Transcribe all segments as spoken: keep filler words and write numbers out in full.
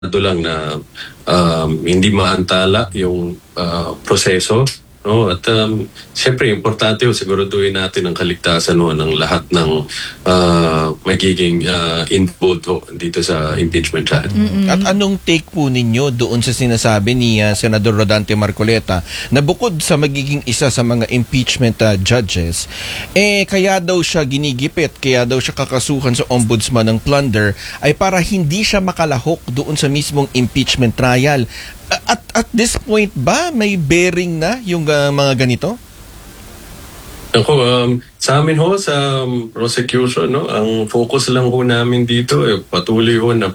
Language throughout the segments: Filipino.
lang na um, hindi maantala yung uh, proseso, no? At um, siyempre importante ho, siguraduhin natin ang kaligtasan ho ng lahat ng uh, magiging uh, involved ho dito sa impeachment trial. Mm-hmm. At anong take po ninyo doon sa sinasabi ni uh, Senador Rodante Marcoleta na bukod sa magiging isa sa mga impeachment uh, judges, eh kaya daw siya ginigipit, kaya daw siya kakasuhan sa ombudsman ng plunder ay para hindi siya makalahok doon sa mismong impeachment trial. At at this point ba may bearing na yung uh, mga ganito? Ako, um, sa amin ho, sa um, prosecution, no, ang focus lang ho namin dito, eh, patuloy ho na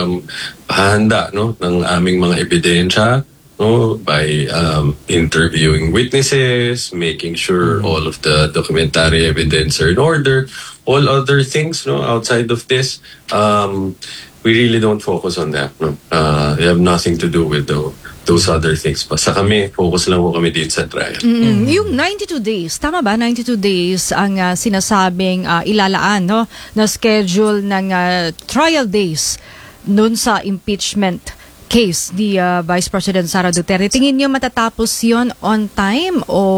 paghahanda um, no, ng aming mga ebidensya, no, by um, interviewing witnesses, making sure mm-hmm. all of the documentary evidence are in order. All other things, no, outside of this, um, we really don't focus on that. No? Uh, they have nothing to do with the, those other things. Basta kami, focus lang po kami dito sa trial. Mm-hmm. Mm-hmm. Yung ninety-two days, tama ba? ninety-two days ang uh, sinasabing uh, ilalaan, no? Na schedule ng uh, trial days nun sa impeachment case ni uh, Vice President Sara Duterte. Tingin niyo matatapos yon on time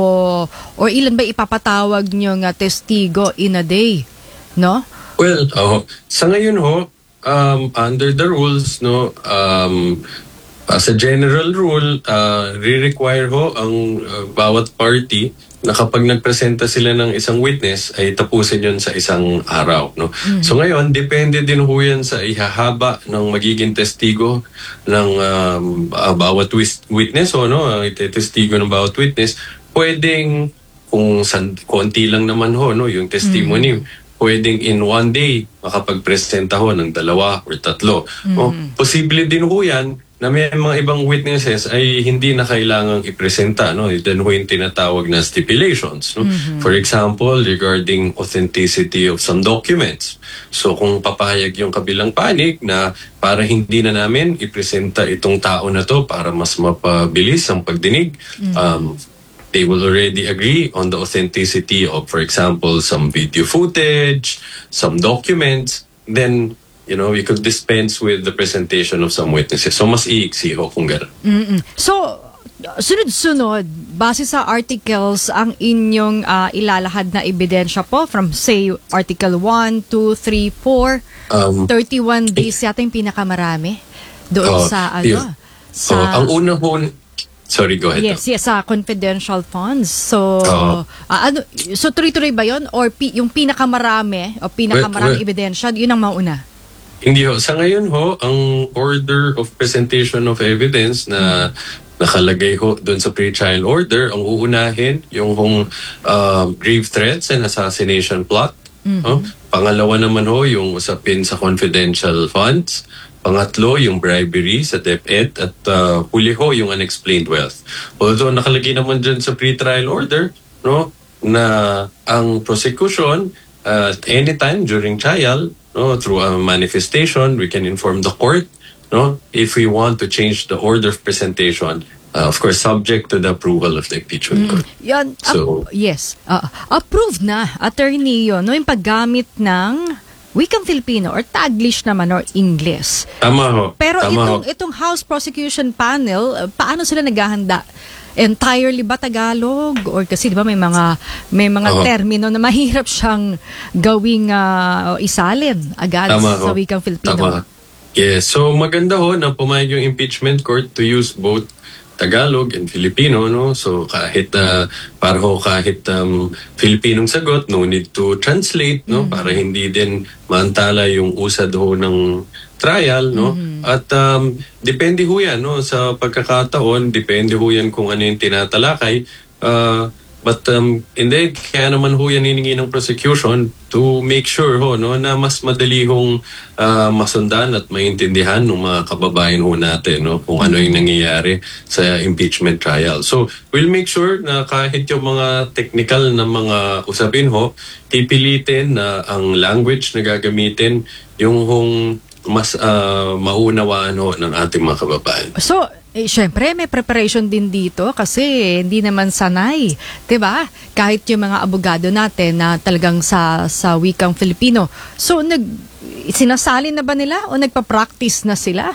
o or ilan ba ipapatawag niyo nga testigo in a day? No? Well, uh, sa ngayon ho, Um, under the rules, no, um, as a general rule, uh, re-require ho ang uh, bawat party na kapag nagpresenta sila ng isang witness ay tapusin yun sa isang araw, no. Mm-hmm. So ngayon, depende din ho yan sa ihahaba ng magiging testigo ng um, uh, bawat witness, o no, uh, testigo ng bawat witness. Pwedeng kung san, konti lang naman ho, no, yung testimony. Mm-hmm. Pwedeng in one day makapagpresenta ho ng dalawa or tatlo. Mm-hmm. O, posible din ho yan na may mga ibang witnesses ay hindi na kailangang ipresenta. No? Then ho yung tinatawag na stipulations. No? Mm-hmm. For example, regarding authenticity of some documents. So kung papayag yung kabilang panig na para hindi na namin ipresenta itong tao na to para mas mapabilis ang pagdinig, mm-hmm. um, they will already agree on the authenticity of, for example, some video footage, some documents, then, you know, we could dispense with the presentation of some witnesses. So, mas iiksi ho kung gano'n. Mm-mm. So, sunod-sunod, base sa articles, ang inyong uh, ilalahad na ebidensya po from, say, Article one, two, three, four, um, thirty-one days yata yung pinakamarami doon uh, sa, ano, yeah. sa... Uh, ang una ho, sorry, go ahead. Yes, yes, sa uh, confidential funds. So, uh, uh, ano, so tuloy-tuloy ba yun? Or pi, yung pinakamarami o pinakamarami well, well, ebidensya, yun ang mauna? Hindi ho. Sa ngayon ho, ang order of presentation of evidence na hmm. nakalagay ho doon sa pre-trial order, ang uunahin, yung hong uh, grave threats and assassination plot. Mm-hmm. Huh? Pangalawa naman ho, yung usapin sa confidential funds. Pangatlo, yung bribery sa DepEd at uh, huli ho, yung unexplained wealth. Although nakalagay naman dyan sa pre-trial order, no, na ang prosecution at uh, anytime during trial, no, through a manifestation, we can inform the court, no, if we want to change the order of presentation. Uh, of course, subject to the approval of the impeachment court. Mm. Yan, so, ap- yes, uh, approved na, attorney yun, no, yung paggamit ng wikang Filipino or Taglish naman or English. Tama ho. Pero Tama itong, ho. itong House Prosecution Panel, paano sila naghahanda? Entirely ba Tagalog? Or kasi di ba may mga, may mga uh-huh. termino na mahirap siyang gawing uh, isalin agad Tama sa ho. wikang Filipino. Tama. Yes. So maganda ho na pumayag yung impeachment court to use both Tagalog and Filipino, no? So kahit uh, para ho kahit um, Filipinong sagot, no need to translate, no? Mm-hmm. Para hindi din maantala yung usad ho ng trial, no? Mm-hmm. At um, depende ho yan, no? Sa pagkakataon, depende ho yan kung ano yung tinatalakay. Uh, but um, hindi, kaya naman ho yan hiningi ng prosecution to make sure ho, no, na mas madali hong uh, masundan at maintindihan ng mga kababayan ho natin, no, kung ano yung nangyayari sa impeachment trial. So, we'll make sure na kahit yung mga technical na mga usapin ho, pipilitin na ang language na gagamitin yung hong mas uh, maunawaan ho ng ating mga kababayan. So, eh, syempre may preparation din dito kasi hindi naman sanay, 'di ba? Kahit yung mga abogado natin na talagang sa sa wikang Filipino. So nag sinasalin na ba nila o nagpa-practice na sila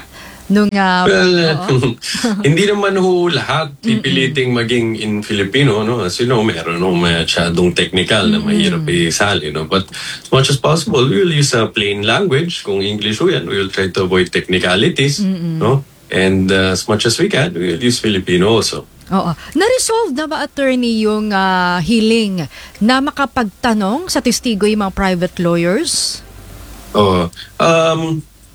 nung uh, Well, oo. hindi naman ho lahat pipiliting maging in Filipino, no? As you know, meron no masyadong technical na mahirap isali, no? But as much as possible, we will use a plain language. Kung English ho yan, we will try to avoid technicalities, no? And uh, as much as we can, we will use Filipino also. Oo. Na-resolve na ba, attorney, yung uh, hiling na makapagtanong sa testigo yung mga private lawyers? Oh, um,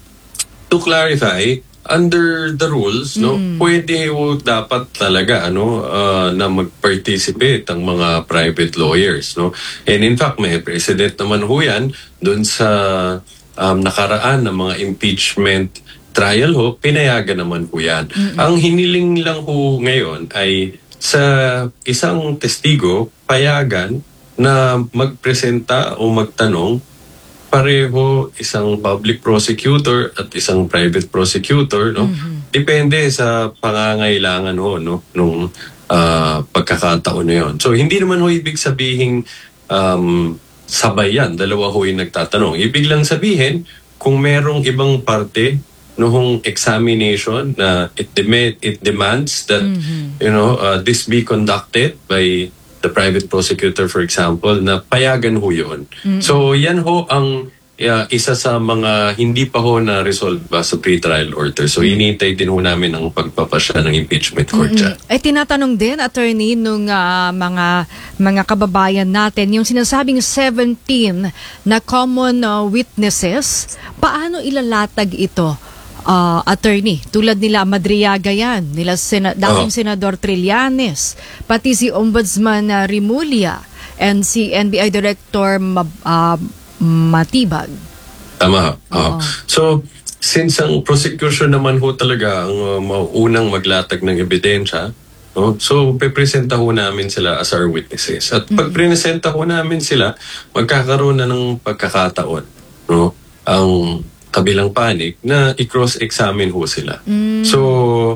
to clarify, under the rules, no, pwede ho dapat talaga ano uh, na mag-participate ang mga private lawyers, no. And in fact, may precedent naman ho yan doon sa um, nakaraan ng mga impeachment trial ho, pinayagan naman po yan. Ang hiniling lang ho ngayon ay sa isang testigo payagan na magpresenta o magtanong pareho isang public prosecutor at isang private prosecutor, no? Depende sa pangangailangan ho, no, nung uh, pagkakataon na yun. So hindi naman ho ibig sabihin um, sabay yan, dalawa ho yung nagtatanong. Ibig lang sabihin kung merong ibang parte noong examination na it, dem- it demands that mm-hmm. you know uh, this be conducted by the private prosecutor, for example, na payagan ho yun. Mm-hmm. So yan ho ang uh, isa sa mga hindi pa ho na-resolve ba sa pre-trial order. So mm-hmm. hinihintay din ho namin ang pagpapasya ng impeachment court dyan. Mm-hmm. Ay tinatanong din, attorney, nung uh, mga mga kababayan natin, yung sinasabing seventeen na common uh, witnesses, paano ilalatag ito? Uh, attorney, tulad nila Madriaga yan, nila sena, dating oh. Senador Trillanes, pati si Ombudsman uh, Rimulya, and si N B I Director Mab, uh, Matibag. Tama. Oh. Oh. So, since ang prosecution naman ho talaga ang uh, maunang maglatag ng ebidensya, no? So, pepresenta ho namin sila as our witnesses. At pag mm-hmm. presenta ho namin sila, magkakaroon na ng pagkakataon, no? Ang kabilang panig na i-cross-examine ho sila. Mm. So,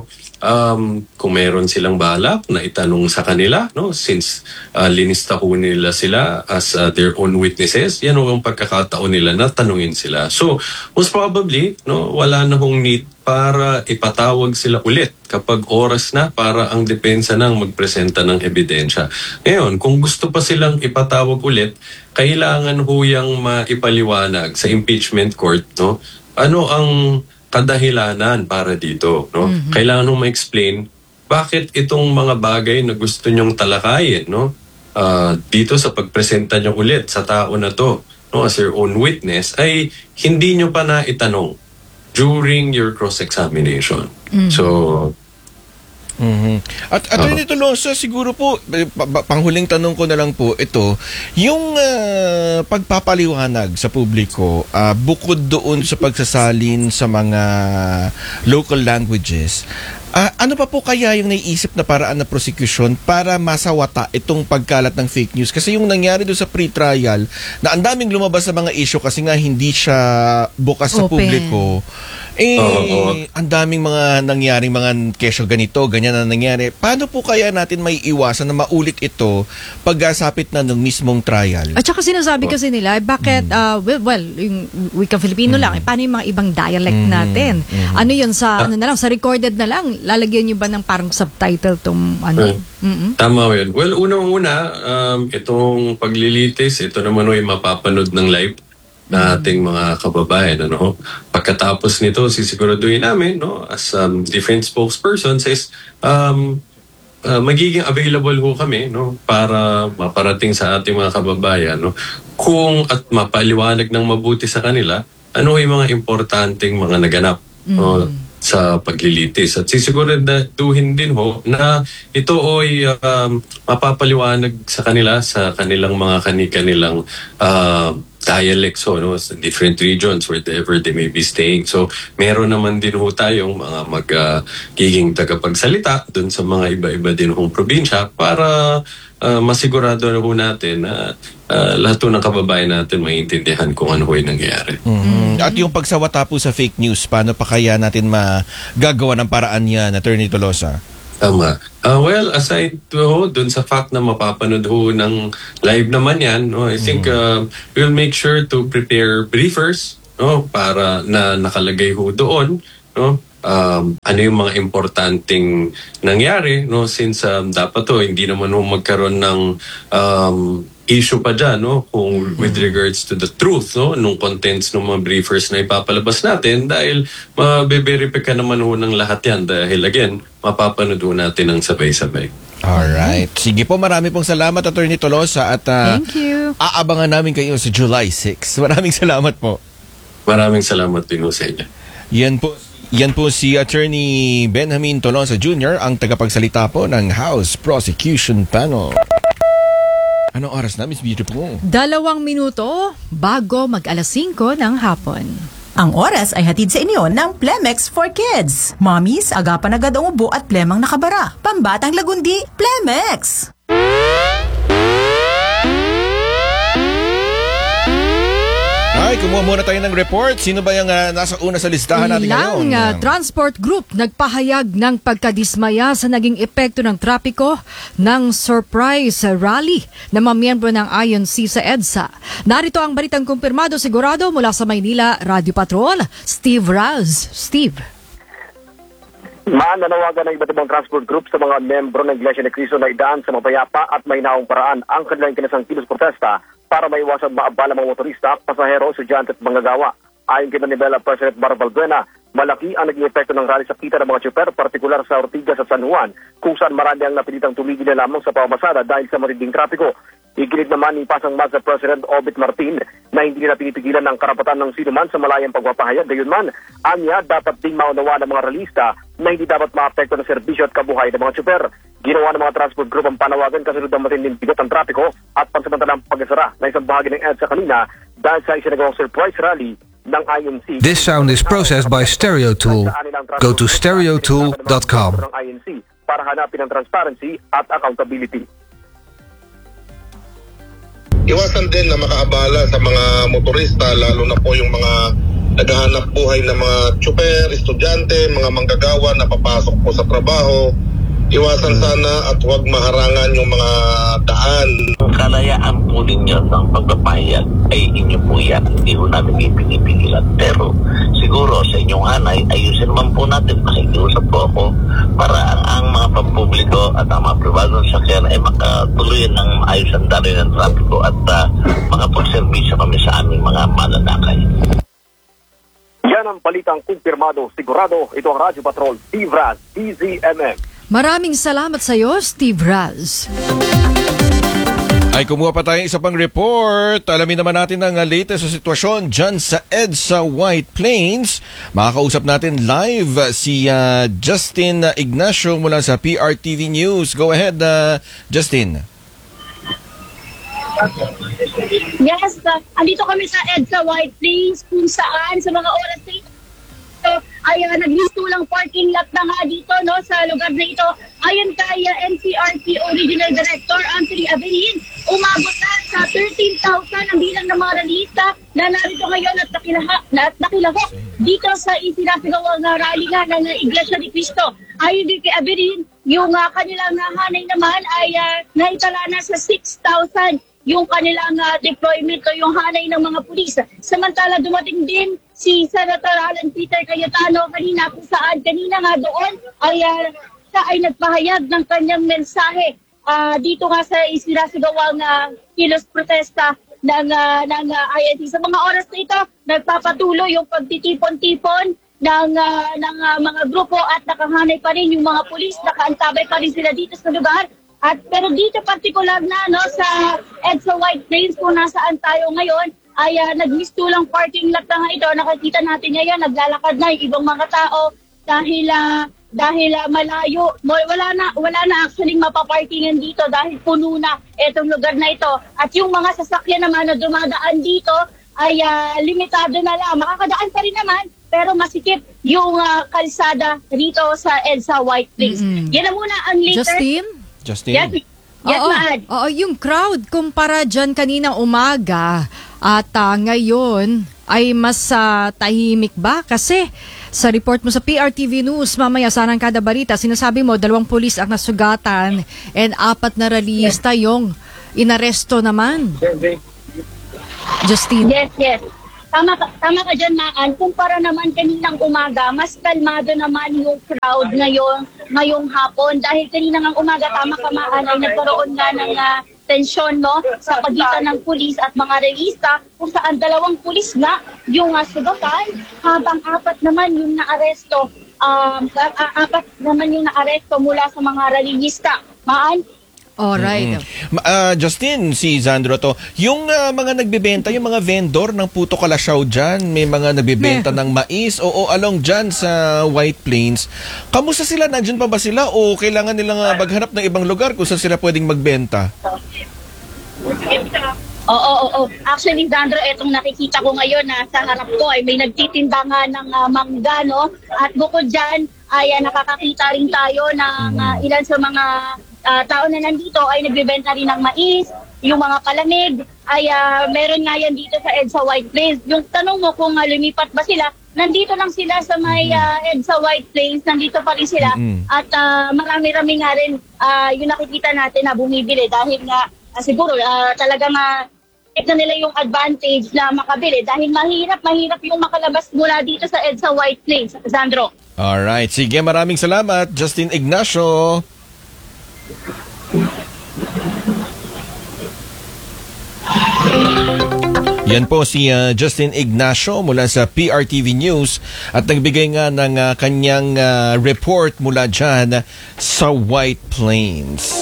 um, kung meron silang balak na itanong sa kanila, no, since uh, linista ho nila sila as uh, their own witnesses, yan ho ang pagkakataon nila na tanungin sila. So, most probably, no, wala na hong need para ipatawag sila ulit kapag oras na para ang depensa nang magpresenta ng ebidensya. Ngayon, kung gusto pa silang ipatawag ulit, kailangan ho yung maipaliwanag sa impeachment court, no? Ano ang kadahilanan para dito, no? Mm-hmm. Kailangan ho ma-explain bakit itong mga bagay na gusto nyong talakayin, no? Uh, dito sa pagpresenta nyo ulit sa tao na to, no, as your own witness, ay hindi nyo pa na itanong during your cross-examination. Mm-hmm. So, mm-hmm. At Attorney uh, Tolosa, siguro po, panghuling tanong ko na lang po, ito, yung uh, pagpapaliwanag sa publiko, uh, bukod doon sa pagsasalin sa mga local languages, uh, ano pa po kaya yung naiisip na paraan na prosecution para masawata itong pagkalat ng fake news? Kasi yung nangyari doon sa pre-trial, na ang daming lumabas sa mga issue kasi nga hindi siya bukas sa Open. publiko, eh, Oo, oo. ang daming mga nangyaring mga kesyo ganito, ganyan na nangyari. Paano po kaya natin may iwasan na maulit ito pagkasapit na ng mismong trial? At saka sinasabi kasi nila, eh, bakit, mm. uh, well, well, yung wika Filipino mm. lang, eh, paano yung mga ibang dialect mm. natin? Mm. Ano yun, sa, ah. ano na lang, sa recorded na lang, lalagyan nyo ba ng parang subtitle tong, ano? Mm. Tama yun. Well, unang-una, um, itong paglilitis, ito naman ay mapapanood ng live na ating mga kababayan, ano. Pagkatapos nito, sisiguraduhin namin, no, as um, different spokespersons is um, uh, magiging available ho kami, no, para maparating sa ating mga kababayan, no, kung at mapaliwanag ng mabuti sa kanila, ano yung mga importanteng mga naganap, mm. no, sa paglilitis. At sisiguraduhin din ho na ito ay um, mapapaliwanag sa kanila sa kanilang mga kani-kanilang uh, dialects, so, no, sa different regions wherever they may be staying. So, meron naman din ho tayong mga magiging uh, tagapagsalita dun sa mga iba-iba din hong probinsya para uh, masigurado na ho natin na uh, lahat ho ng kababayan natin maintindihan kung ano ho yung nangyayari. Mm-hmm. At yung pagsawata po sa fake news, paano pa kaya natin magagawa ng paraan yan, Attorney Tolosa? Tama. Uh, well, aside ho, dun sa fact na mapapanood ho ng live naman yan, no, I think uh, we'll make sure to prepare briefers, no, para na nakalagay ho doon, no, um, ano yung mga importanteng nangyari, no? Since um, dapat to, hindi naman ho magkaroon ng um, issue pa dyan, no? Kung with regards to the truth, no? Nung contents ng mga briefers na ipapalabas natin dahil mabe-verify naman ho ng lahat yan dahil again, mapapanood ho natin ng sabay-sabay. Alright. Sige po, marami pong salamat, Attorney Tolosa, at uh, Thank you. aabangan namin kayo sa July sixth. Maraming salamat po. Maraming salamat din ho sa inyo. Yan po. Yan po si Attorney Benjamin Tolosa Junior, ang tagapagsalita po ng House Prosecution Panel. Anong oras na, Miss Beautiful? Dalawang minuto bago mag alas singko ng hapon. Ang oras ay hatid sa inyo ng Plemex for Kids. Mommies, agapan agad ang ubo at plemang nakabara. Pambatang lagundi, Plemex! Ay, kumuha muna tayo ng report. Sino ba yung uh, nasa una sa listahan natin ngayon? Ilang uh, transport group nagpahayag ng pagkadismaya sa naging epekto ng trapiko ng surprise rally na mga miyembro ng I N C sa EDSA. Narito ang balitang kumpirmado sigurado mula sa Maynila Radio Patrol, Steve Raz. Steve. Mananawagan ng iba't ibang transport group sa mga membro ng Iglesia ni Cristo na idaan sa mapayapa at mahinahong paraan ang kanilang kinasang kilos protesta para maiwasan maabala mga motorista, pasahero, estudyante at manggagawa. Ayon kay Manibela President Bar Balbuena, malaki ang naging epekto ng rally sa kita ng mga tsuper, partikular sa Ortigas at San Juan, kung saan marami ang napilitang tumigil na lamang sa pamamasada dahil sa matinding trapiko. Iginit naman ni Pasang Mazda President Obit Martin na hindi nila pinipigilan ng karapatan ng sinuman sa malayang pagpapahayag. Gayunman, anya dapat ding maunawa ng mga ralista na hindi dapat maapekto ng serbisyo at kabuhay ng mga tsuper. Ginawa ng mga transport group ang panawagan kasunod ng matinding bigat ng trapiko at pansamantalang pag-asara na isang bahagi ng EDSA kanina dahil sa isinagawang surprise rally ng I N C. This sound is processed by Stereo Tool. Go to stereo tool dot com. Ng I N C para hanapin ang transparency at accountability. Iwasan din na makaabala sa mga motorista, lalo na po yung mga naghahanap buhay na mga tsuper, estudyante, mga manggagawa na papasok po sa trabaho. Iwasan sana at huwag maharangan yung mga daan. Kung kalayaan po ninyo ng pagpapahayag ay inyo po yan. Hindi po namin ipinipigilan. Pero siguro sa inyong hanay, ayusin man po natin. Makikiusap po ako para ang, ang mga pampubliko at ang mga pribadong sakyan ay makatuloy ng maayos ang daloy ng trapiko at uh, makapagservisyo kami sa aming mga mananakay. Yan ang balitang kumpirmado, sigurado. Ito ang Radio Patrol, Steve Raz, D Z M M. Maraming salamat sa iyo, Steve Raz. Ay, kumuha pa tayo isa pang report. Alamin naman natin ang latest sa sitwasyon dyan sa EDSA White Plains. Makakausap natin live si uh, Justin Ignacio mula sa P R T V News. Go ahead, uh, Justin. Yes, uh, andito kami sa EDSA White Plains kung saan sa mga oras na ito ay uh, nagmistulang parking lot na nga dito no, sa lugar na ito. Ayon kay uh, N C R P Original Director Anthony Averin, umabot na sa thirteen thousand ang bilang ng mga ralista na narito ngayon at nakilaha, at nakilahok dito sa isinasagawang uh, rally nga ng uh, Iglesia ni Cristo. Ayon din kay Averin, yung uh, kanilang uh, hanay naman ay uh, naitala na sa six thousand yung kanilang uh, deployment o yung hanay ng mga pulis. Samantala dumating din si Senator Alan Peter Cayetano kanina kung saan kanina nga doon ay uh, siya ay nagpahayag ng kanyang mensahe uh, dito nga sa isinasagawang uh, kilos protesta ng, uh, ng uh, I N C. Sa mga oras na ito, nagpapatuloy yung pagtitipon-tipon ng, uh, ng uh, mga grupo at nakahanay pa rin yung mga pulis, nakaantabay pa rin sila dito sa lugar. At pero dito partikular na no sa EDSA White Plains kung nasaan tayo ngayon ay uh, nagmistulang parking lot na nga ito. Nakikita natin ngayon naglalakad na yung ibang mga tao dahil uh, dahil uh, malayo wala na wala na actually mapaparkingan dito dahil puno na itong lugar na ito. At yung mga sasakyan naman na dumadaan dito ay uh, limitado na lang. Makakadaan pa rin naman pero masikip yung uh, kalsada rito sa EDSA White Plains. Mm-hmm. Yan na muna ang later. Justin? Justin. Yes, yes, oo, Maad. oo, yung crowd kumpara dyan kaninang umaga at uh, ngayon ay mas uh, tahimik ba? Kasi sa report mo sa P R T V News, mamaya sanang kada balita, sinasabi mo dalawang pulis ang nasugatan and apat na ralista yung inaresto naman. Justin. Yes, yes. tama ka, tama ka dyan, Maan. Kumpara naman kaninang umaga, mas kalmado naman yung crowd ngayon, ngayong hapon. Dahil kaninang umaga, tama ka, Maan, ay nagkaroon nga ng uh, tensyon, no, sa pagitan ng pulis at mga relista, kung saan dalawang pulis nga yung uh, sugatan, habang apat naman yung naaresto, um, uh, apat naman yung naaresto mula sa mga relista. Maan? Alright. Mm-hmm. Uh, Justin, si Zandro to, yung uh, mga nagbebenta, yung mga vendor ng Puto Kalasyaw dyan, may mga nagbebenta ng mais o, o along dyan sa White Plains, kamusta sila? Nandyan pa ba sila o kailangan nilang uh, maghanap ng ibang lugar kung saan sila pwedeng magbenta? Oo, oo, oo. Actually, Zandro, etong nakikita ko ngayon na sa harap ko ay may nagtitinda nga ng uh, mangga, no? At bukod dyan, ay uh, nakakakita rin tayo ng uh, ilan sa mga uh, tao na nandito ay nagbebenta rin ng mais, yung mga palamig, ay uh, meron nga yan dito sa EDSA White Plains. Yung tanong mo kung uh, lumipat ba sila, nandito lang sila sa may uh, EDSA White Plains, nandito pa rin sila. Mm-hmm. At uh, marami-rami nga rin uh, yung nakikita natin na bumibili dahil nga uh, siguro uh, talagang uh, na nila yung advantage na makabili dahil mahirap, mahirap yung makalabas mula dito sa EDSA White Plains, Sandro. Alright, sige, maraming salamat, Justin Ignacio. Yan po si uh, Justin Ignacio mula sa P R T V News at nagbigay nga ng uh, kanyang uh, report mula dyan sa White Plains.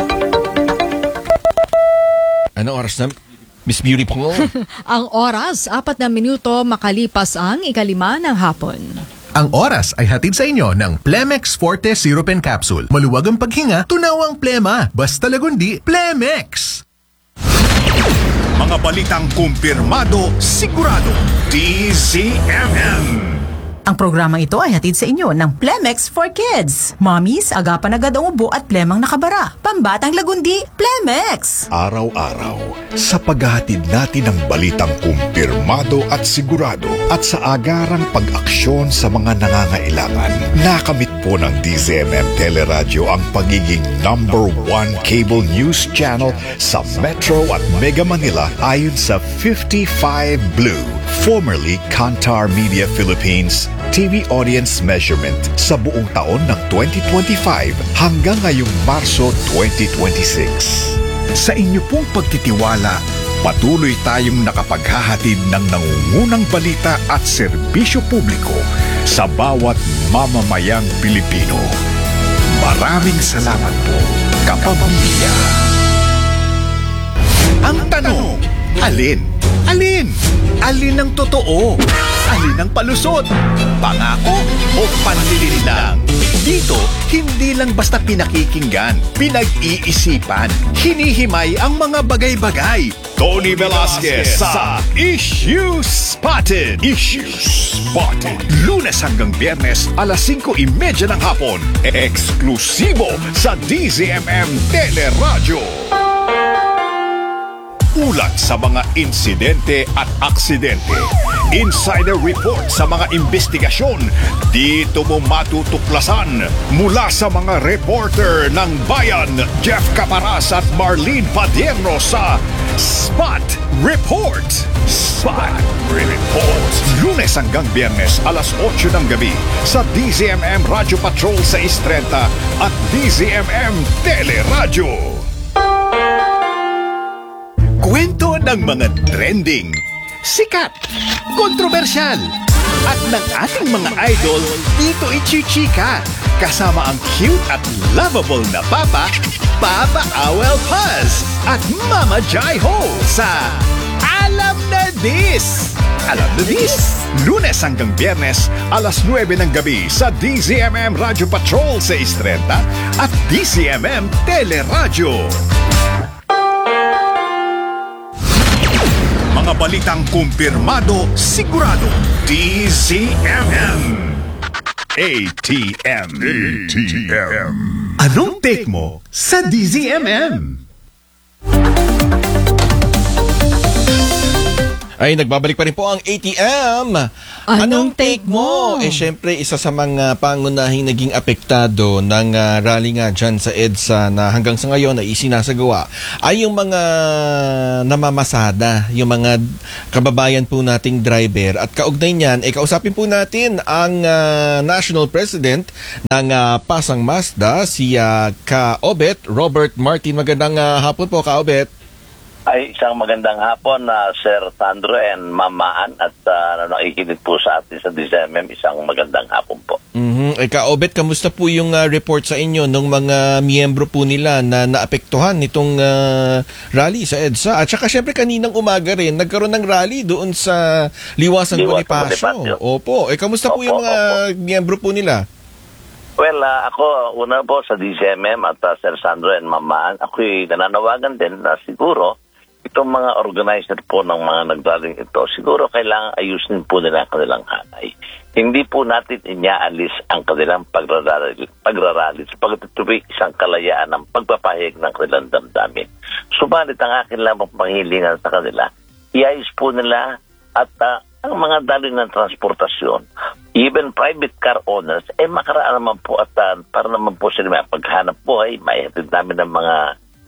Ano oras na? Miss Beautiful? Ang oras, apat na minuto makalipas ang ikalima ng hapon. Ang oras ay hatid sa inyo ng Plemex Forte Syrup and Capsule. Maluwag ang paghinga, tunawang plema. Basta lagundi, Plemex! Mga balitang kumpirmado, sigurado, D Z M M. Ang programang ito ay hatid sa inyo ng Plemex for Kids. Mommies, agapan agad ang ubo at plemang nakabara. Pambatang lagundi, Plemex! Araw-araw, sa paghahatid natin ng balitang kumpirmado at sigurado at sa agarang pag-aksyon sa mga nangangailangan, nakamit po ng D Z M M Teleradyo ang pagiging number one cable news channel sa Metro at Mega Manila ayon sa fifty-five Blue, formerly Kantar Media Philippines, T V audience measurement sa buong taon ng twenty twenty-five hanggang ngayong Marso twenty twenty-six. Sa inyo pong pagtitiwala, patuloy tayong nakapaghahatid ng nangungunang balita at serbisyo publiko sa bawat mamamayang Pilipino. Maraming salamat po, kapamilya. Ang tanong, alin? Alin? Alin ang totoo? Alin ang palusot? Pangako o panlilin lang? Dito, hindi lang basta pinakikinggan, pinag-iisipan, hinihimay ang mga bagay-bagay. Tony Velasquez sa Issue Spotted. Issue Spotted. Lunes hanggang Biyernes, alas singko trenta ng hapon. Eksklusibo sa D Z M M Teleradyo. Ulat sa mga insidente at aksidente. Insider report sa mga investigasyon. Dito mo matutuklasan mula sa mga reporter ng Bayan, Jeff Caparas at Marlene Padierno sa Spot Report. Spot Report. Lunes hanggang Biyernes, alas otso ng gabi sa D Z M M Radio Patrol sa six thirty at D Z M M Teleradyo. Kwento ng mga trending, sikat, kontrobersyal, at ng ating mga idol dito ichichika. Kasama ang cute at lovable na Papa, Papa Awel Paz, at Mama Jai Ho sa Alam na This! Alam na This! Lunes hanggang Biyernes, alas nuwebe ng gabi sa D Z M M Radio Patrol sa six thirty at D Z M M Teleradyo. Mga balitang kumpirmado, sigurado, D Z M M. A T M. A T M. Anong take mo sa D Z M M? Ay, nagbabalik pa rin po ang A T M. Anong take mo? Eh, syempre, isa sa mga pangunahing naging apektado ng uh, rally nga dyan sa EDSA na hanggang sa ngayon ay isinasagawa ay yung mga namamasada, yung mga kababayan po nating driver. At kaugnay niyan, eh, kausapin po natin ang uh, National President ng uh, Pasang Mazda, si uh, Ka-Obet Robert Martin. Magandang uh, hapon po, Ka-Obet. Ay, isang magandang hapon na uh, Sir Sandro and Mamaan at uh, nakikinig po sa atin sa D Z M M, isang magandang hapon po. Mm-hmm. Eh, Ka-Obet, kamusta po yung uh, report sa inyo ng mga miyembro po nila na naapektuhan nitong uh, rally sa EDSA? At saka syempre kaninang umaga rin, nagkaroon ng rally doon sa Liwasan Bonifacio. Opo. Eh, kamusta opo, po yung mga opo. miyembro po nila? Well, uh, ako, una po sa D Z M M at uh, Sir Sandro and Mamaan, ako'y nananawagan din na siguro itong mga organizer po ng mga nagdaling ito, siguro kailangan ayusin po nila ang kanilang hanay. Hindi po natin inyaalis ang kanilang pagrarally, pagrarally sapagkat ito isang kalayaan ng pagpapahayag ng kanilang damdamin. Subalit ang akin lamang panghilingan sa kanila, iayos po nila at uh, ang mga daloy ng transportasyon, even private car owners, eh makaraan naman po at uh, para naman po sila may paghanap buhay, maihatid namin ng mga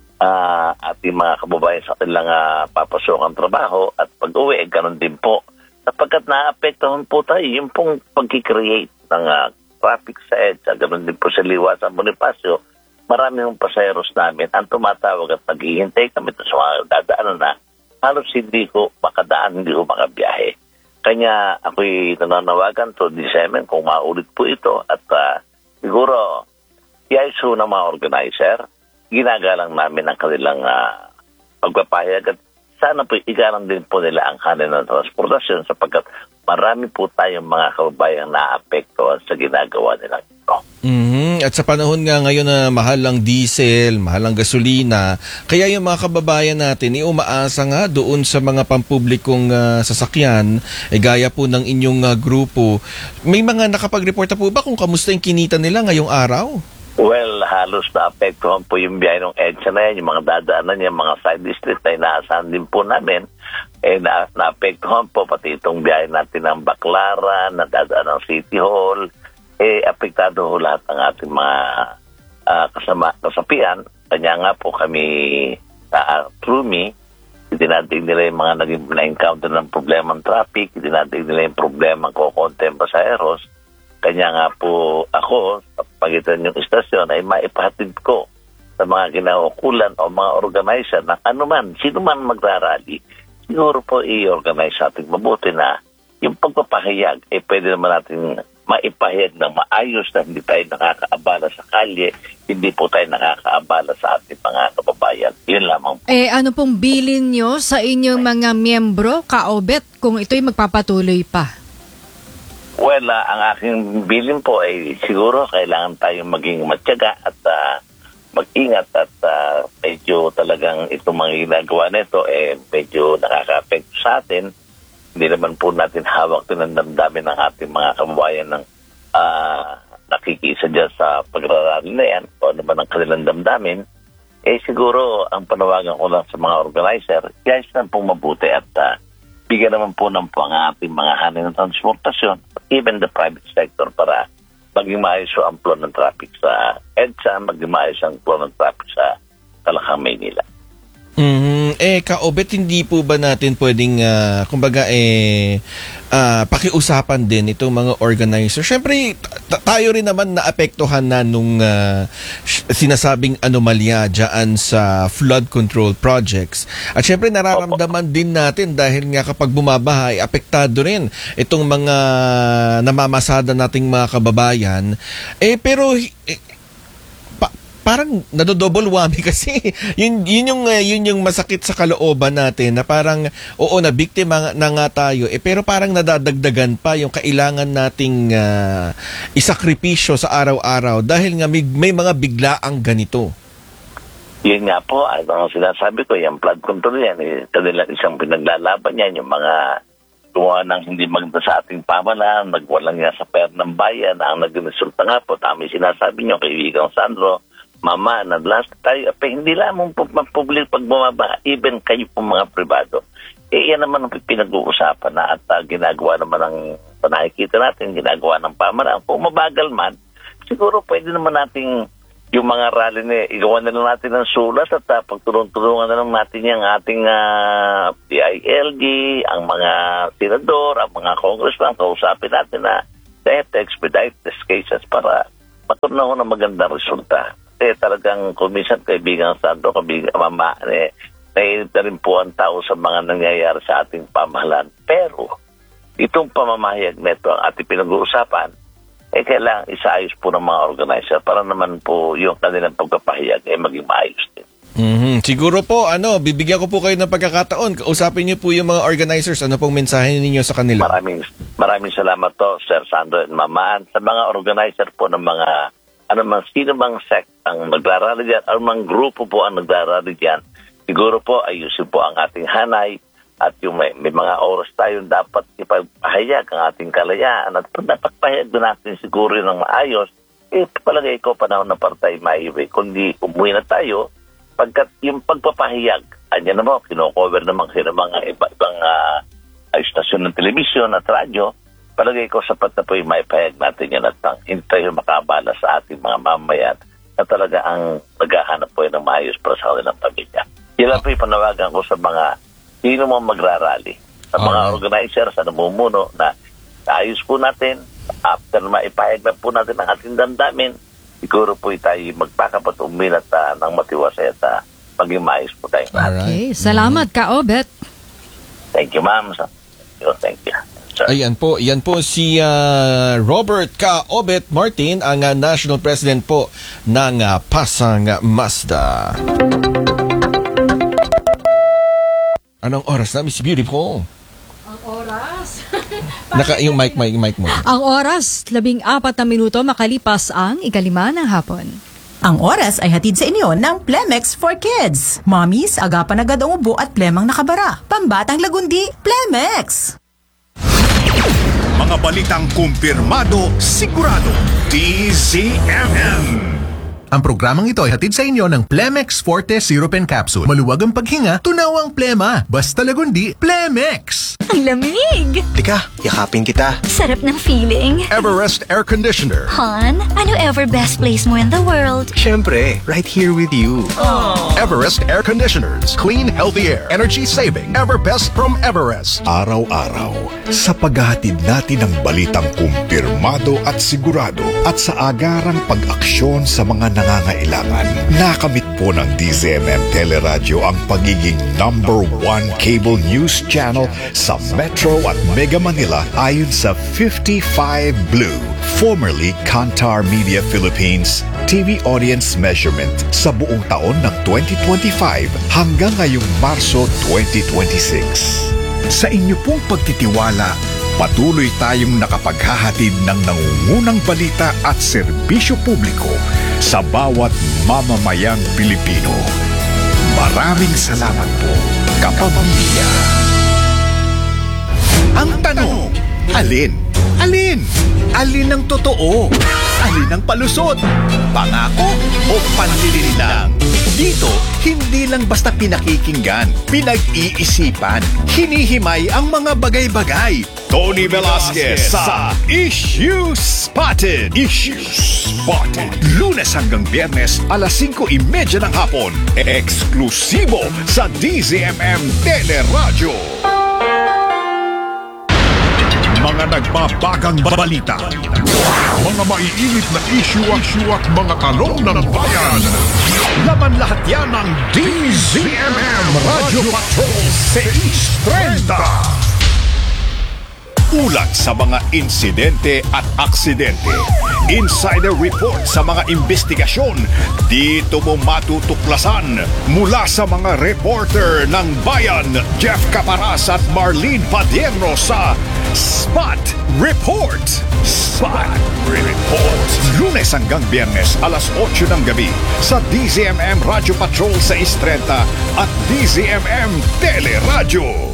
Uh, ating mga kababayan sa kanilang uh, papasokang trabaho at pag-uwi, eh, ganun din po. Sapagkat naapektuhan po tayo, yung pong pag-create ng uh, traffic sa EDSA, ganun din po sa Liwasan Bonifacio, marami yung pasayeros namin ang tumatawag at naghihintay kami sa mga dadaanan na halos hindi ko makadaan, hindi ko makabiyahe. Kanya ako'y nananawagan to D Z M M kung maulit po ito at uh, siguro iayos ng mga organizer, ginagalang namin ang kanilang uh, pagpapahayag at sana po igalang din po nila ang kanilang transportasyon sapagkat marami po tayong mga kababayang naapektuhan sa ginagawa nila ito. Mm-hmm. At sa panahon nga ngayon na mahal ang diesel, mahal ang gasolina, kaya yung mga kababayan natin ay umaasa nga doon sa mga pampublikong uh, sasakyan, eh, gaya po ng inyong uh, grupo. May mga nakapag-report na po ba kung kamusta yung kinita nila ngayong araw? Well, halos na-apektuhan po yung biyahe ng EDSA na yan, yung mga dadaanan niya, mga side street na inaasahan din po namin. Eh, na- na-apektuhan po pati itong biyahe natin ng Baclaran, na dadaan ng City Hall. Eh, apektado ho lahat ng ating mga uh, kasama, kasapian. Kanya nga po kami sa uh, Trumi, itinadig nila yung mga naging na-encounter ng problema ng traffic, itinadig nila yung problema ng kokontem pasaheros. Kanya nga po ako, sa pagitan yung istasyon, ay maipahatid ko sa mga kinaukulan o mga organizer na anuman, sino man magrarally, siguro po i-organize natin mabuti na yung pagpapahayag, eh pwede naman natin maipahayag na maayos na hindi tayo nakakaabala sa kalye, hindi po tayo nakakaabala sa ating mga kababayan. Yun lamang po. Eh, ano pong bilin nyo sa inyong mga miyembro, Ka-Obet, kung ito'y magpapatuloy pa? Well, uh, ang aking bilin po ay siguro kailangan tayong maging matyaga at uh, mag-ingat at uh, medyo talagang itong mga ginagawa nito eh medyo nakaka-apekto sa atin. Hindi naman po natin hawak din ang damdamin ng ating mga kababayan ng uh, nakikisa dyan sa pagrarally na yan o ano ba ng kanilang damdamin. Eh siguro ang panawagan ko lang sa mga organizer, guys na pong mabuti at uh, bigyan naman po ng po ang ating mga hanay ng transportasyon, even the private sector para maging maayos ang flow ng traffic sa EDSA, maging maayos ang flow ng traffic sa Kalakang, Maynila. Mm-hmm. Eh, Ka-Obet, hindi po ba natin pwedeng, uh, kumbaga, eh, uh, pakiusapan din itong mga organizer? Siyempre, t- tayo rin naman naapektuhan na nung uh, sinasabing anomalya dyan sa flood control projects. At siyempre, nararamdaman din natin dahil nga kapag bumabaha, ay apektado rin itong mga namamasada nating mga kababayan. Eh, pero... Eh, parang nadodouble whammy kasi yun, yun, yung, yun yung masakit sa kalooban natin na parang oo na biktima na nga tayo eh, pero parang nadadagdagan pa yung kailangan nating uh, isakripisyo sa araw-araw dahil nga may, may mga biglaang ganito. Yun nga po, ano ang sinasabi ko, yung flood control yan, eh, kanilang isang pinaglalaban yan, yung mga gumawa ng hindi maganda sa ating pamalaan, nagwalang nga sa pera ng bayan, ang naging resulta nga po, tama yung sinasabi nyo, kaibigang Sandro, Mama, nag-last tayo. Pa, hindi lamang po public pag bumaba, even kayo po mga privado. eh yan naman ang pinag-uusapan na at uh, ginagawa naman ng nakikita natin, ginagawa ng pamaraan. Kung mabagal man, siguro pwede naman nating yung mga rally na igawa na lang natin ng sulat at uh, pagtulong-tulungan na lang natin yung ating uh, P I L G, ang mga senador, ang mga congressman, kausapin natin na they have to expedite these cases para matunaw na magandang resulta. Eh talagang kumisan kaibigan Sandro, kaibigan mama, eh, naiinita rin po ang tao sa mga nangyayari sa ating pamahalaan. Pero itong pamamahayag nito ang ating pinag-uusapan, eh kailangan isaayos po ng mga organizer para naman po yung kanilang pagpapahayag ay eh, maging maayos din. Mm-hmm. Siguro po, ano, bibigyan ko po kayo ng pagkakataon. Kausapin niyo po yung mga organizers. Ano pong mensahe ninyo sa kanila? Maraming, maraming salamat to, Sir Sandro and Mamaan, sa mga organizer po ng mga, ano man, sino mang sect ang naglarally dyan, ano mang grupo po ang naglarally dyan. Siguro po, ayusin po ang ating hanay. At yung may, may mga oras tayong dapat ipagpahayag ang ating kalayaan at dapat pahayag doon natin siguro ng maayos, eh palagay ko panahon na partay maiwi. Kundi umuwi na tayo, pagkat yung pagpapahayag, andyan na mo, kinocover naman kasi ng mga iba-ibang uh, istasyon ng telebisyon at radyo, palagay ko sapat na po yung maipahayag natin yan at hindi tayo makabala sa ating mga mamayan na talaga ang naghahanap po yun ng maayos para sa kanilang pamilya. Yan lang po yung panawagan ko sa mga sino mo magrarally sa mga okay. organizers sa namumuno na ayos po natin after maipahayag na po natin ang ating damdamin, siguro po tayo magpakapat uminat uh, ng matiwasay at uh, maging maayos po tayo. Okay, salamat ka, Obet. Thank you, ma'am. Thank you. Sir. Ayan po, yan po si uh, Robert Ka Obet Martin, ang uh, National President po ng uh, Pasang Mazda. Anong oras na, Miss Beautiful? Ang oras? Naka, yung mic, mic, mic mo. Ang oras, labing apat na minuto makalipas ang ikalima ng hapon. Ang oras ay hatid sa inyo ng Plemex for Kids. Mommies, agapan agad ang ubo at plemang nakabara. Pambatang lagundi, Plemex! Mga balitang kumpirmado, sigurado, D Z M M. Ang programang ito ay hatid sa inyo ng Plemex Forte Syrup and Capsule. Maluwag ang paghinga, tunawang plema. Basta lagundi, Plemex! Ang lamig! Tika, yakapin kita. Sarap ng feeling. Everest Air Conditioner. Han, ano ever best place mo in the world? Siyempre, right here with you. Aww. Everest Air Conditioners. Clean, healthy air. Energy saving. Ever best from Everest. Araw-araw, sa paghahatid natin ng balitang kumpirmado at sigurado at sa agarang pag-aksyon sa mga nangangailangan, nakamit po ng D Z M M Teleradyo ang pagiging number one cable news channel sa Metro at Mega Manila ayon sa fifty-five Blue, formerly Kantar Media Philippines, T V audience measurement sa buong taon ng twenty twenty-five hanggang ngayong Marso twenty twenty-six. Sa inyo pong pagtitiwala, patuloy tayong nakapaghahatid ng nangungunang balita at serbisyo publiko sa bawat mamamayang Pilipino. Maraming salamat po, kapamilya. Ang tanong, alin? Alin? Alin ang totoo? Alin ang palusot? Pangako o panlilinlang? Dito, hindi lang basta pinakikinggan, pinag-iisipan, hinihimay ang mga bagay-bagay. Tony Velasquez sa Issue Spotted. Issue Spotted. Lunes hanggang Biyernes, alas singko trenta ng hapon. Eksklusibo sa D Z M M Teleradyo. Mga nagbabagang balita. Mga maiinit na issue at issue at mga tanong ng bayan. Laman lahat yan ng D Z M M Radio Patrol six thirty. Ulat sa mga insidente at aksidente. Insider report sa mga investigasyon. Dito mo matutuklasan mula sa mga reporter ng bayan, Jeff Caparas at Marlene Padierno sa Spot Report. Spot Report. Lunes hanggang Biyernes, alas otso ng gabi sa D Z M M Radio Patrol six thirty at D Z M M Teleradyo.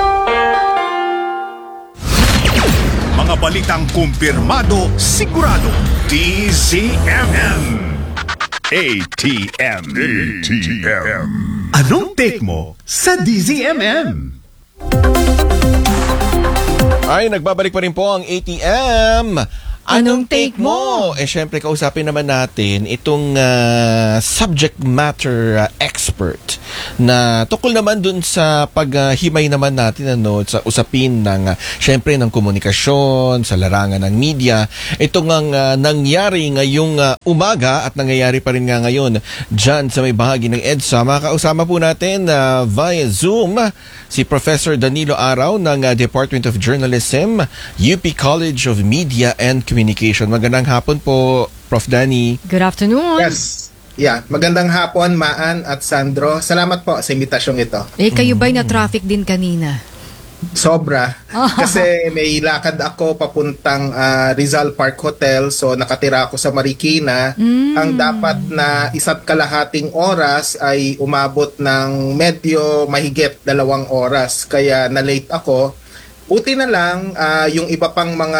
Mga balitang kumpirmado, sigurado, D Z M M. A T M. A T M. Anong take mo sa D Z M M? Ay, nagbabalik pa rin po ang A T M. Anong take mo? Eh, syempre, kausapin naman natin itong uh, subject matter uh, expert na tukol naman dun sa paghimay uh, naman natin ano, sa usapin ng, uh, syempre, ng komunikasyon, sa larangan ng media. Ito nga uh, nangyari ngayong uh, umaga at nangyayari pa rin nga ngayon dyan sa may bahagi ng EDSA. Makausama po natin uh, via Zoom si Professor Danilo Araw ng uh, Department of Journalism, U P College of Media and Communication. Magandang hapon po, Prof Danny. Good afternoon. Yes. Yeah, magandang hapon, Maan at Sandro. Salamat po sa imbitasyong ito. Eh, kayo ba'y na-traffic din kanina? Sobra. Kasi may lakad ako papuntang uh, Rizal Park Hotel, so nakatira ako sa Marikina. Mm. Ang dapat na isa't kalahating oras ay umabot ng medyo mahigit dalawang oras. Kaya na-late ako. Buti na lang, uh, yung iba pang mga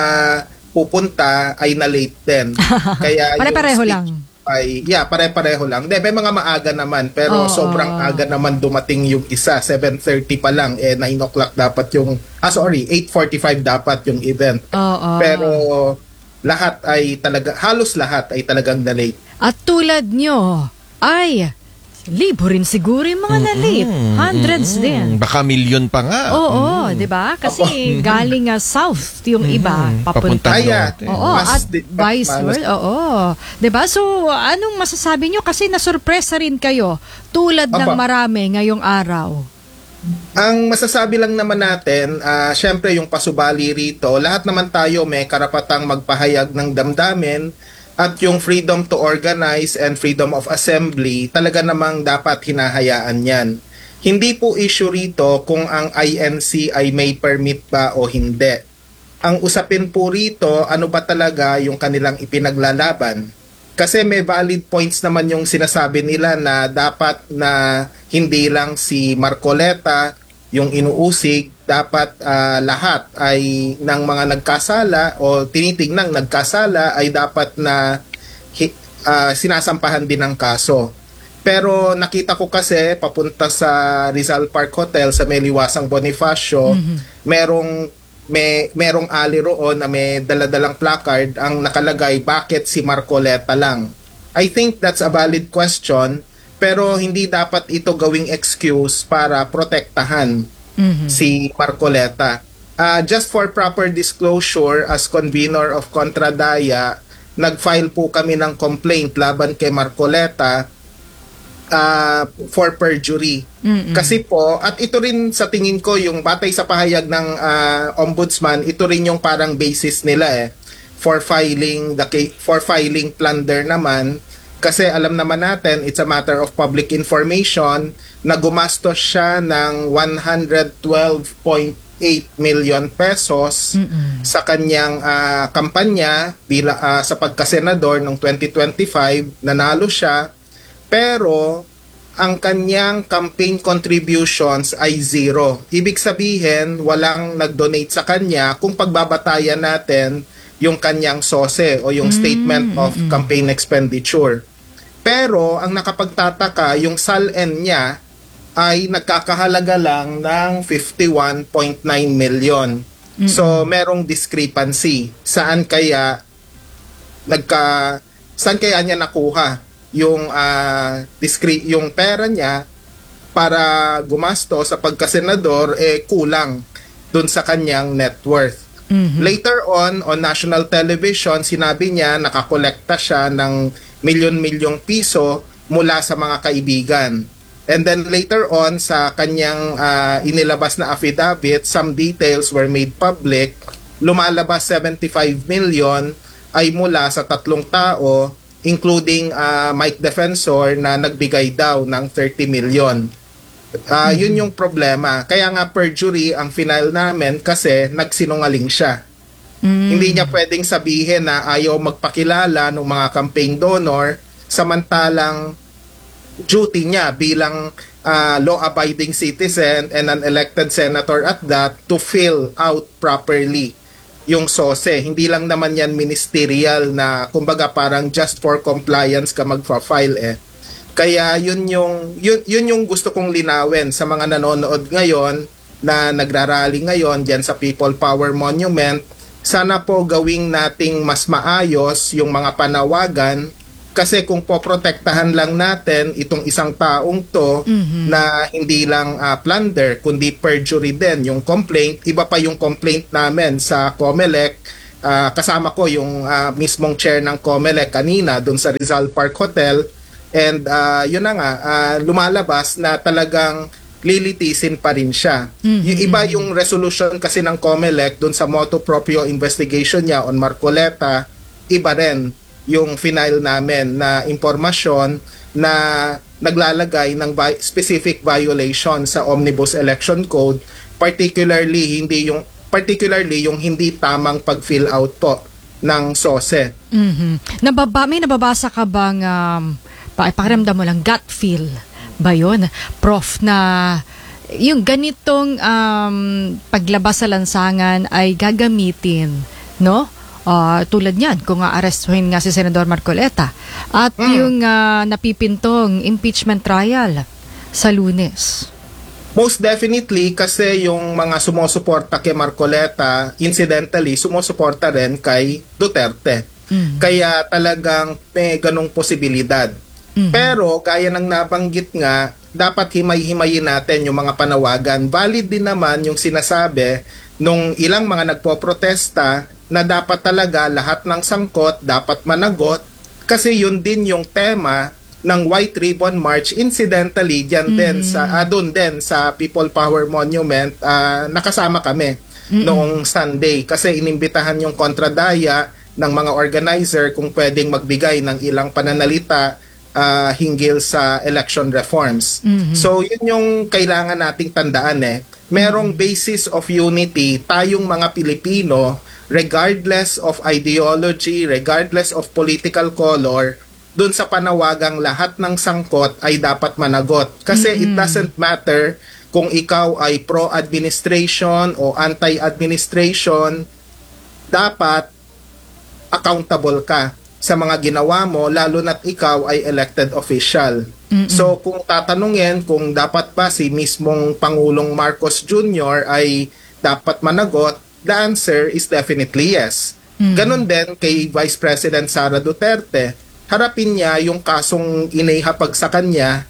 pupunta ay na-late din. Kaya pare-pareho lang. Ay, yeah, pare-pareho lang. De, may mga maaga naman, pero oh, sobrang oh. aga naman dumating yung isa. seven thirty pa lang, eh nine o'clock dapat yung, ah sorry, eight forty-five dapat yung event. Oh, oh. Pero lahat ay talaga, halos lahat ay talagang na-late. At tulad nyo, ay libo rin siguro yung mga na-late. Hundreds mm-hmm. din. Baka milyon pa nga. Oo, mm-hmm. di ba? Kasi Opo. galing uh, south yung mm-hmm. iba. Papunta. Kaya, oo, at vice versa. Oo. Di ba? So, anong masasabi nyo? Kasi nasurpresa rin kayo tulad Opo. ng marami ngayong araw. Ang masasabi lang naman natin, uh, syempre yung pasubali rito, lahat naman tayo may karapatang magpahayag ng damdamin. At yung freedom to organize and freedom of assembly, talaga namang dapat hinahayaan yan. Hindi po issue rito kung ang I N C ay may permit ba o hindi. Ang usapin po rito, ano ba talaga yung kanilang ipinaglalaban. Kasi may valid points naman yung sinasabi nila na dapat na hindi lang si Marcoleta yung inuusig, dapat uh, lahat ay ng mga nagkasala o tinitignang nagkasala ay dapat na uh, sinasampahan din ng kaso. Pero nakita ko kasi papunta sa Rizal Park Hotel sa may Liwasang Bonifacio, mm-hmm. merong may merong ali roon na may daladalang placard ang nakalagay, bakit si Marcoleta lang? I think that's a valid question. Pero hindi dapat ito gawing excuse para protektahan mm-hmm. si Marcoleta. Uh, just for proper disclosure, as convener of Contradaya, nag-file po kami ng complaint laban kay Marcoleta uh, for perjury. Mm-hmm. Kasi po, at ito rin sa tingin ko, yung batay sa pahayag ng uh, ombudsman, ito rin yung parang basis nila eh, for filing, the case, for filing plunder naman. Kasi alam naman natin, it's a matter of public information na gumastos siya ng one hundred twelve point eight million pesos Mm-mm. sa kanyang uh, kampanya bila, uh, sa pagkasenador noong twenty twenty-five. Nanalo siya, pero ang kanyang campaign contributions ay zero. Ibig sabihin, walang nag-donate sa kanya kung pagbabatayan natin yung kanyang S O S E o yung Statement mm, of mm. Campaign Expenditure. Pero ang nakapagtataka, yung S A L N niya ay nagkakahalaga lang ng fifty-one point nine million. Mm. So merong discrepancy. Saan kaya nagka saan kaya niya nakuha yung uh, discre- yung pera niya para gumasto sa pagkasenador eh kulang dun sa kanyang net worth. Mm-hmm. Later on, on national television, sinabi niya nakakolekta siya ng milyon-milyong piso mula sa mga kaibigan. And then later on, sa kanyang uh, inilabas na affidavit, some details were made public. Lumalabas seventy-five million ay mula sa tatlong tao, including uh, Mike Defensor na nagbigay daw ng thirty million. Uh, yun yung problema. Kaya nga perjury ang final namin kasi nagsinungaling siya. Mm. Hindi niya pwedeng sabihin na ayaw magpakilala ng mga campaign donor samantalang duty niya bilang uh, law-abiding citizen and an elected senator at that to fill out properly yung S O S E. Hindi lang naman yan ministerial na kumbaga parang just for compliance ka magpa-file eh. Kaya yun yung yun, yun yung gusto kong linawin sa mga nanonood ngayon na nagrarally ngayon dyan sa People Power Monument, sana po gawing nating mas maayos yung mga panawagan kasi kung poprotektahan lang natin itong isang taong to Mhm. na hindi lang ah, plunder kundi perjury din yung complaint, iba pa yung complaint namin sa COMELEC. Ah, kasama ko yung ah, mismong chair ng COMELEC kanina dun sa Rizal Park Hotel and ah, yun na nga ah, lumalabas na talagang lilitisin pa rin siya. Mhm. Yung iba yung resolution kasi ng COMELEC dun sa motu proprio investigation niya on Marcoleta, iba rin yung final namin na impormasyon na naglalagay ng vi- specific violation sa Omnibus Election Code, particularly hindi yung particularly yung hindi tamang pag-fill out po ng S O S E. Mhm. Nababa, may nababasa ka bang, um, pa, pakiramdam mo lang, gut feel ba yun, Prof, na yung ganitong um, paglabas sa lansangan ay gagamitin, no? Ah, tulad niyan, kung aarestuhin nga si Senador Marcoleta at yung ah, napipintong impeachment trial sa Lunes. Most definitely kasi yung mga sumusuporta kay Marcoleta, incidentally, sumusuporta rin kay Duterte. Mhm. Kaya talagang may ganong posibilidad. Mhm. Pero, gaya ng nabanggit nga, dapat himay-himayin natin yung mga panawagan. Valid din naman yung sinasabi nung ilang mga nagpoprotesta na dapat talaga lahat ng sangkot dapat managot kasi yun din yung tema ng White Ribbon March. Incidentally, dyan din sa, ah, doon din sa People Power Monument, ah, nakasama kami noong Sunday kasi inimbitahan yung kontradaya ng mga organizer kung pwedeng magbigay ng ilang pananalita ah, hinggil sa election reforms. Mhm. So, yun yung kailangan nating tandaan eh. Merong basis of unity tayong mga Pilipino regardless of ideology, regardless of political color, dun sa panawagang lahat ng sangkot ay dapat managot. Kasi it doesn't matter kung ikaw ay pro-administration o anti-administration, dapat accountable ka sa mga ginawa mo, lalo na't ikaw ay elected official. Mm-mm. So kung tatanungin kung dapat ba si mismong Pangulong Marcos Junior ay dapat managot, the answer is definitely yes. Mm. Ganon din kay Vice President Sara Duterte. Harapin niya yung kasong inihapag sa kanya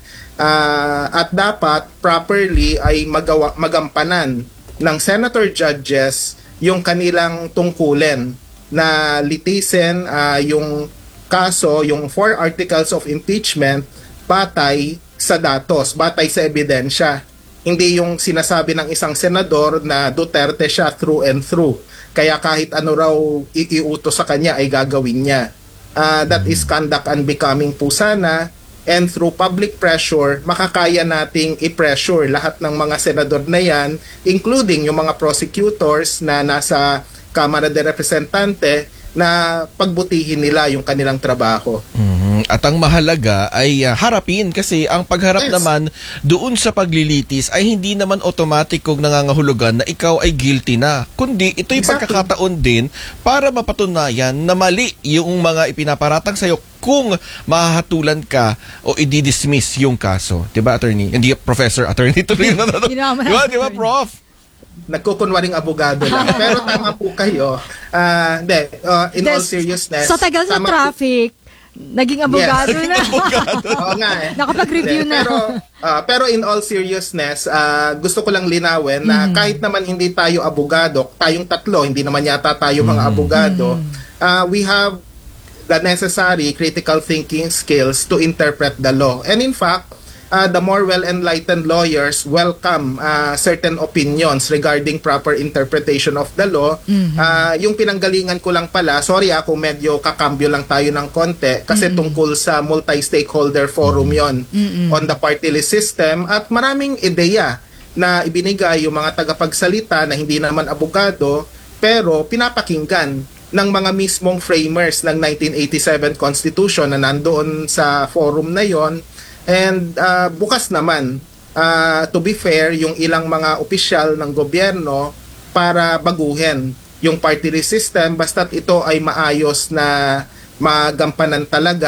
ah, at dapat properly ay magawa, magampanan ng senator judges yung kanilang tungkulin na litisin ah, yung kaso, yung four articles of impeachment batay sa datos, batay sa ebidensya. Hindi yung sinasabi ng isang senador na Duterte siya through and through. Kaya kahit ano raw iiutos sa kanya ay gagawin niya. Ah, that is conduct unbecoming po sana. And through public pressure, makakaya nating i-pressure lahat ng mga senador na yan, including yung mga prosecutors na nasa Kamara de Representante, na pagbutihin nila yung kanilang trabaho. Mhm. At ang mahalaga ay ah, harapin kasi ang pagharap Yes. naman doon sa paglilitis ay hindi naman automatic kung nangangahulugan na ikaw ay guilty na. Kundi ito'y Exactly. pagkakataon din para mapatunayan na mali yung mga ipinaparatang sa'yo kung mahahatulan ka o i-dismiss yung kaso. Diba, attorney? Hindi, professor, attorney. Tuloy na na. Ginawa mo na, Diba, diba, attorney. prof? Nagkukunwaring abogado lang. Pero tama po kayo. Ah, hindi, uh, in all Des- seriousness. Sa tagal sa tama po- traffic, naging abogado Yes. na. Oo nga eh. Nakapag-review Hindi, na. Pero, ah, pero in all seriousness, ah, gusto ko lang linawin na kahit naman hindi tayo abogado, tayong tatlo, hindi naman yata tayo mga abogado, ah, we have the necessary critical thinking skills to interpret the law. And in fact, uh, the more well-enlightened lawyers welcome uh, certain opinions regarding proper interpretation of the law. Uh, yung pinanggalingan ko lang pala, sorry ako medyo kakambyo lang tayo ng konti kasi tungkol sa multi-stakeholder forum yon on the party list system at maraming ideya na ibinigay yung mga tagapagsalita na hindi naman abogado pero pinapakinggan ng mga mismong framers ng nineteen eighty-seven Constitution na nandoon sa forum na yon. And uh, bukas naman, uh, to be fair, yung ilang mga opisyal ng gobyerno para baguhin yung party list system basta't ito ay maayos na magampanan talaga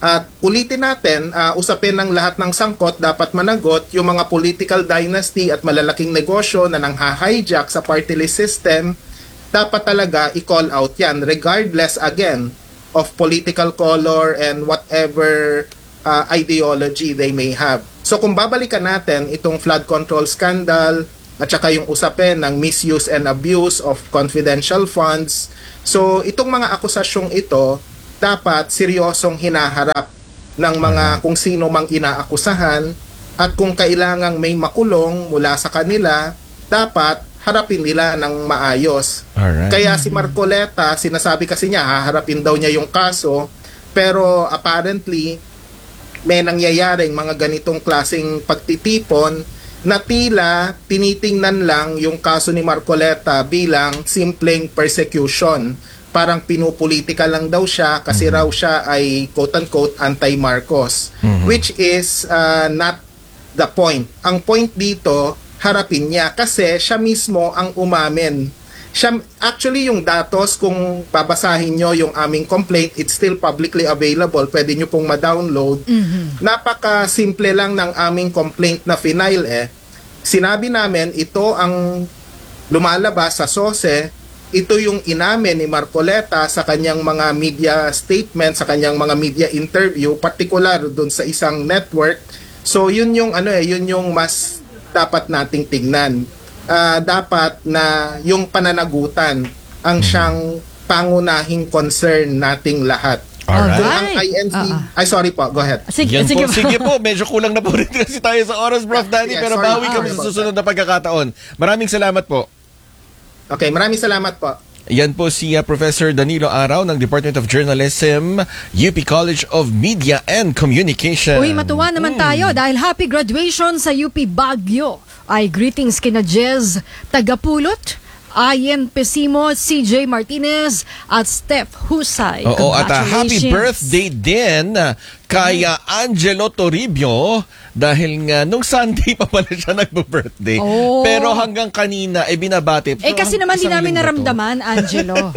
At ulitin natin, uh, usapin ng lahat ng sangkot, dapat managot yung mga political dynasty at malalaking negosyo na nang-hijack sa party list system, dapat talaga i-call out yan, regardless again of political color and whatever uh, ideology they may have. So kung babalikan natin itong flood control scandal at saka yung usapin ng misuse and abuse of confidential funds, so itong mga akusasyong ito, dapat seryosong hinaharap ng mga kung sino mang inaakusahan at kung kailangang may makulong mula sa kanila, dapat harapin nila ng maayos. Alright. Kaya si Marcoleta, sinasabi kasi niya, haharapin daw niya yung kaso, pero apparently, may nangyayaring mga ganitong klaseng pagtitipon na tila tinitingnan lang yung kaso ni Marcoleta bilang simpleng persecution. Parang pinupolitika lang daw siya kasi mm-hmm. raw siya ay quote-unquote anti-Marcos. Mm-hmm. Which is uh, not the point. Ang point dito, harapin niya kasi siya mismo ang umamin. Siya, actually, yung datos, kung babasahin nyo yung aming complaint, it's still publicly available. Pwede nyo pong ma-download. Mm-hmm. Napaka-simple lang ng aming complaint na final eh. Sinabi namin, ito ang lumalabas sa S O S E. Ito yung inamin ni Marcoleta sa kanyang mga media statement, sa kanyang mga media interview, particular dun sa isang network. So yun yung ano eh, yun yung mas dapat nating tingnan. Uh, dapat na yung pananagutan ang siyang pangunahing concern nating lahat. Alright. Kung ang I N C, Uh-uh. ay sorry po, go ahead. Sige, Yan sige po, sige po, medyo kulang na po rin kasi tayo sa oras, Prof Danny, Yeah, pero sorry. bawi kami Sorry sa po. susunod na pagkakataon. Maraming salamat po. Okay, maraming salamat po. Yan po si uh, Professor Danilo Araw ng Department of Journalism, U P College of Media and Communication. Uy, matuwa naman tayo dahil happy graduation sa U P Baguio. Ay greetings kina Jez Tagapulot, Ian Pesimo, C J Martinez at Steph Husay. Oo, at uh, happy Congratulations. birthday din uh, kay uh, Angelo Toribio dahil nga nung Sunday pa pala siya nagbo-birthday. Oh. Pero hanggang kanina eh binabati. Eh kasi naman di namin naramdaman, Angelo.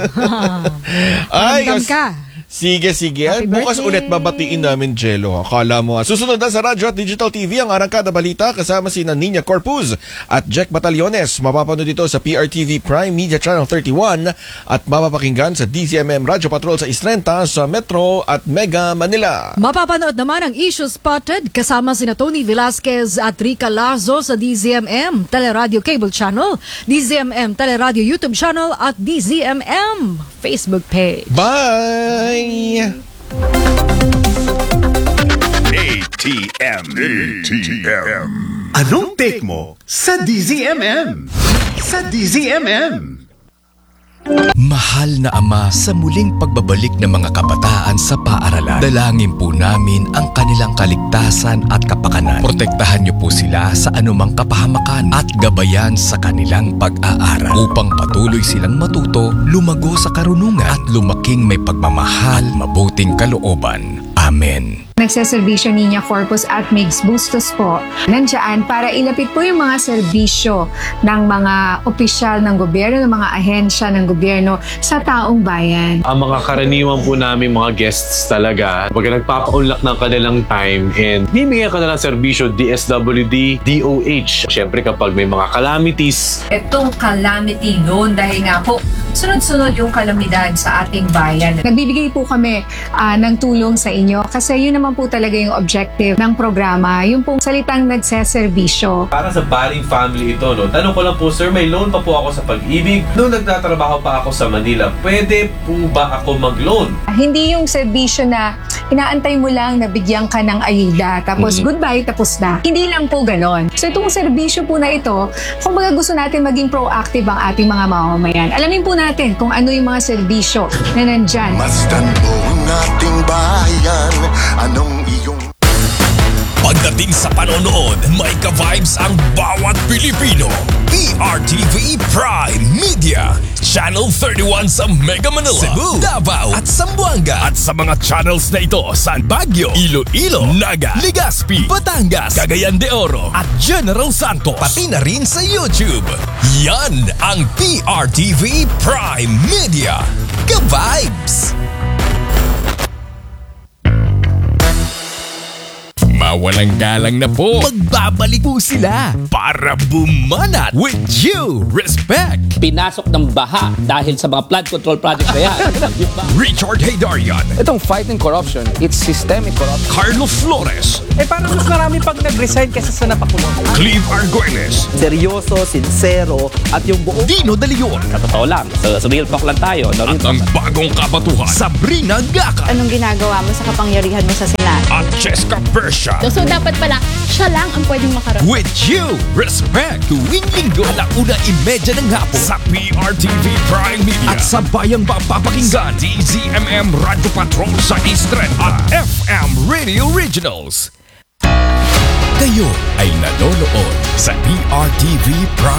Ay, Ramdam kas- ka. Sige, sige. Happy Bukas birthday. ulit babatiin namin, Jello. Akala mo. Susunod na sa Radyo at Digital T V ang Arangkada Balita kasama si Nina Corpuz at Jack Batallones. Mapapanood dito sa P R T V Prime Media Channel thirty-one at mapapakinggan sa D Z M M Radio Patrol sa Islenta, sa Metro at Mega Manila. Mapapanood naman ang Issue Spotted kasama sina Tony Velasquez at Rica Lazo sa D Z M M Teleradio Cable Channel, D Z M M Teleradio YouTube Channel at D Z M M Facebook page. Bye! A T M. A T M. Anong take mo sa D Z M M? Sa D Z M M. Mahal na Ama, sa muling pagbabalik ng mga kabataan sa paaralan, dalangin po namin ang kanilang kaligtasan at kapakanan. Protektahan niyo po sila sa anumang kapahamakan at gabayan sa kanilang pag-aaral upang patuloy silang matuto, lumago sa karunungan at lumaking may pagmamahal, mabuting kalooban. Amen. Nagseserbisyo Niña Corpus at Migs Bustos po. Nandiyan para ilapit po yung mga serbisyo ng mga opisyal ng gobyerno, ng mga ahensya ng gobyerno sa taong bayan. Ang mga karaniwan po namin mga guests talaga, pag nagpapaunlak ng kanilang time and bibigyan ka na ng serbisyo D S W D, D O H. Siyempre kapag may mga calamities. Itong calamity loan dahil nga po sunod-sunod yung kalamidad sa ating bayan. Nagbibigay po kami uh, ng tulong sa inyo kasi yun naman po talaga yung objective ng programa, yung pong salitang nagseserbisyo. Para sa Baring family ito, no? Tanong ko lang po, sir, may loan pa po ako sa Pag-ibig. Noong nagtatrabaho pa ako sa Manila, pwede po ba ako mag-loan? Hindi yung serbisyo na inaantay mo lang na bigyan ka ng ayuda, tapos mm-hmm. goodbye, tapos na. Hindi lang po ganon. So itong serbisyo po na ito, kung baga gusto natin maging proactive ang ating mga mamamayan, alamin po natin kung ano yung mga serbisyo na nandyan. Masdan mo ang ating bayan, anong iyong... Pagdating sa panonood, may ka-vibes ang bawat Pilipino. P R T V Prime Media, Channel thirty-one sa Mega Manila, Cebu, Davao at Zamboanga. At sa mga channels na ito sa Baguio, Iloilo, Naga, Legazpi, Batangas, Cagayan de Oro at General Santos. Pati na rin sa YouTube. Yan ang P R T V Prime Media. Ka-vibes! mawalang galang na po. Magbabalik po sila para bumanat with due respect. Pinasok ng baha dahil sa mga flood control project na yan. Richard Haydarian. Itong fighting corruption, it's systemic corruption. Carlo Flores. Eh parang mas marami pag nag-resign kaysa sa napakulong. Cleve Arguelles. Seryoso, sincero, at yung buo. Dino De Leon. Sa totoo lang, sa, sa real talk lang tayo. No? At ang bagong kabatuhan, Sabrina Gaca. Anong ginagawa mo sa kapangyarihan mo sa Senado? At Cheska Persia. So, so dapat pala, siya lang ang pwedeng makaroon. With you, respect, tuwing linggo, alauna imedya ng hapon sa P R T V Prime Media at sa bayang mapapakinggan D Z M M Radio Patrol sa Eastern at F M Radio Originals. Kayo ay nanonood sa P R T V Prime